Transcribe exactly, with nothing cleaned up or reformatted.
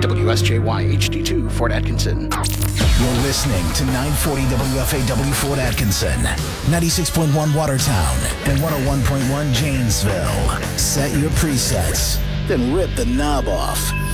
W S J Y H D two, Fort Atkinson. You're listening to nine forty W F A W Fort Atkinson, ninety-six point one Watertown, and one oh one point one Janesville. Set your presets, then rip the knob off.